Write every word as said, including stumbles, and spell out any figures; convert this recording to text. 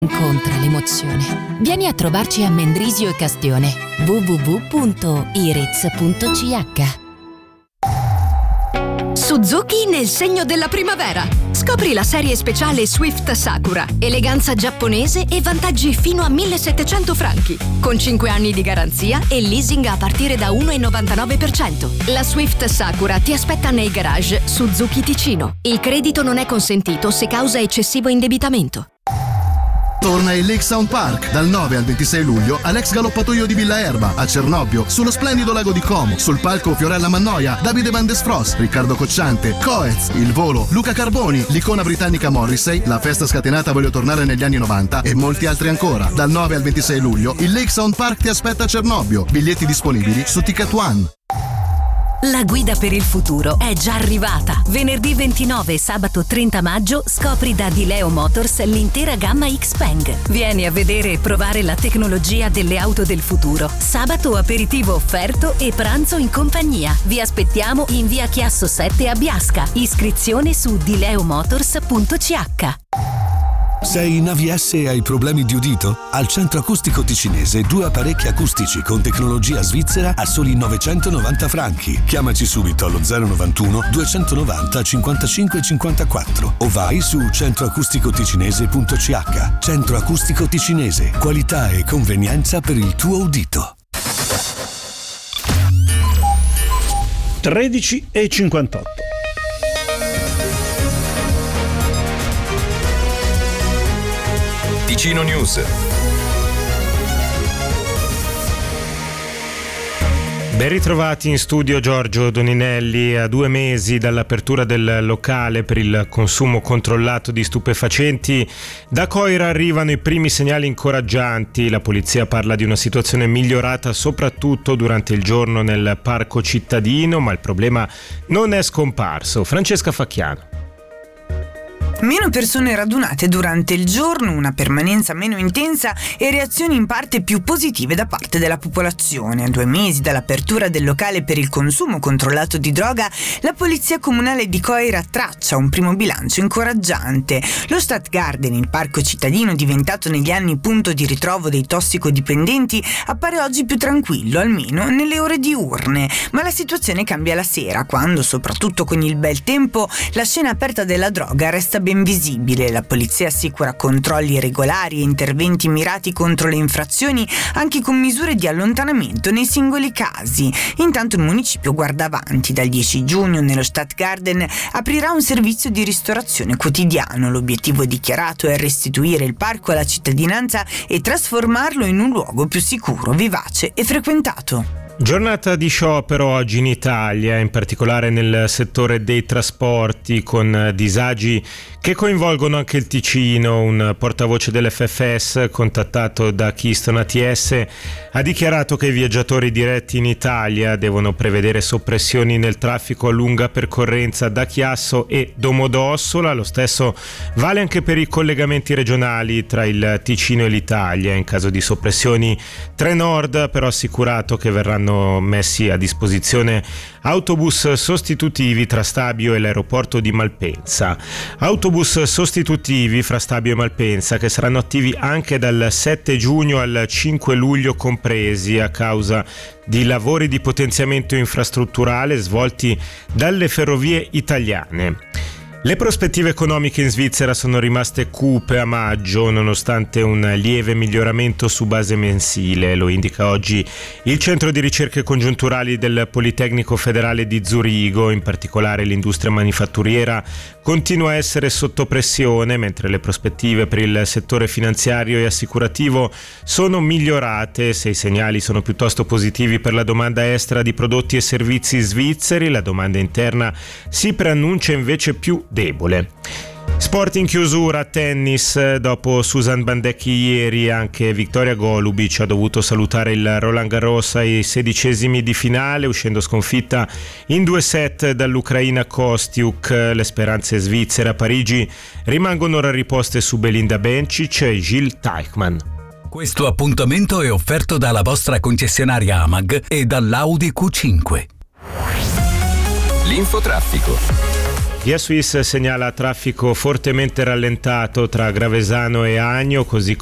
Incontra l'emozione. Vieni a trovarci a Mendrisio e Castione. w w w punto iritz punto c h. Suzuki nel segno della primavera. Scopri la serie speciale Swift Sakura, eleganza giapponese e vantaggi fino a millesettecento franchi, con cinque anni di garanzia e leasing a partire da uno virgola novantanove per cento. La Swift Sakura ti aspetta nei garage Suzuki Ticino. Il credito non è consentito se causa eccessivo indebitamento. Torna il Lake Sound Park dal nove al ventisei luglio all'ex galoppatoio di Villa Erba a Cernobbio, sullo splendido lago di Como. Sul palco Fiorella Mannoia, Davide Van Desfros, Riccardo Cocciante, Coez, Il Volo, Luca Carboni, l'icona britannica Morrissey, la festa scatenata Voglio tornare negli anni novanta e molti altri ancora. Dal nove al ventisei luglio il Lake Sound Park ti aspetta a Cernobbio. Biglietti disponibili su Ticket One. La guida per il futuro è già arrivata. Venerdì ventinove e sabato trenta maggio scopri da Dileo Motors l'intera gamma Xpeng. Vieni a vedere e provare la tecnologia delle auto del futuro. Sabato aperitivo offerto e pranzo in compagnia. Vi aspettiamo in via Chiasso sette a Biasca. Iscrizione su dileomotors punto c h. Sei in A V S e hai problemi di udito? Al Centro Acustico Ticinese due apparecchi acustici con tecnologia svizzera a soli novecentonovanta franchi. Chiamaci subito allo zero novantuno duecentonovanta cinquantacinque cinquantaquattro o vai su centro acustico ticinese punto c h. Centro Acustico Ticinese, qualità e convenienza per il tuo udito. tredici e cinquantotto. Ticino News. Ben ritrovati in studio Giorgio Doninelli. A due mesi dall'apertura del locale per il consumo controllato di stupefacenti, da Coira arrivano i primi segnali incoraggianti. La polizia parla di una situazione migliorata soprattutto durante il giorno nel parco cittadino, ma il problema non è scomparso. Francesca Facchiano. Meno persone radunate durante il giorno, una permanenza meno intensa e reazioni in parte più positive da parte della popolazione. A due mesi dall'apertura del locale per il consumo controllato di droga, la Polizia Comunale di Coira traccia un primo bilancio incoraggiante. Lo Stadtgarten, il parco cittadino diventato negli anni punto di ritrovo dei tossicodipendenti, appare oggi più tranquillo, almeno nelle ore diurne. Ma la situazione cambia la sera, quando, soprattutto con il bel tempo, la scena aperta della droga resta ben visibile. La polizia assicura controlli regolari e interventi mirati contro le infrazioni, anche con misure di allontanamento nei singoli casi. Intanto il municipio guarda avanti. Dal dieci giugno nello Stadtgarten aprirà un servizio di ristorazione quotidiano. L'obiettivo dichiarato è restituire il parco alla cittadinanza e trasformarlo in un luogo più sicuro, vivace e frequentato. Giornata di sciopero oggi in Italia, in particolare nel settore dei trasporti, con disagi che coinvolgono anche il Ticino. Un portavoce dell'F F S, contattato da Keystone A T S, ha dichiarato che i viaggiatori diretti in Italia devono prevedere soppressioni nel traffico a lunga percorrenza da Chiasso e Domodossola. Lo stesso vale anche per i collegamenti regionali tra il Ticino e l'Italia. In caso di soppressioni, Trenord ha però assicurato che verranno messi a disposizione autobus sostitutivi tra Stabio e l'aeroporto di Malpensa. Autobus sostitutivi fra Stabio e Malpensa che saranno attivi anche dal sette giugno al cinque luglio compresi, a causa di lavori di potenziamento infrastrutturale svolti dalle ferrovie italiane. Le prospettive economiche in Svizzera sono rimaste cupe a maggio, nonostante un lieve miglioramento su base mensile. Lo indica oggi il Centro di Ricerche Congiunturali del Politecnico Federale di Zurigo. In particolare l'industria manifatturiera continua a essere sotto pressione, mentre le prospettive per il settore finanziario e assicurativo sono migliorate. Se i segnali sono piuttosto positivi per la domanda estera di prodotti e servizi svizzeri, la domanda interna si preannuncia invece più debole. Sport in chiusura, tennis. Dopo Susan Bandecchi ieri, anche Victoria Golubic ha dovuto salutare il Roland Garros ai sedicesimi di finale, uscendo sconfitta in due set dall'Ucraina Kostiuk. Le speranze svizzere a Parigi rimangono ora riposte su Belinda Bencic e Gilles Teichmann. Questo appuntamento è offerto dalla vostra concessionaria Amag e dall'Audi Q cinque. L'infotraffico. Via Suisse segnala traffico fortemente rallentato tra Gravesano e Agno, così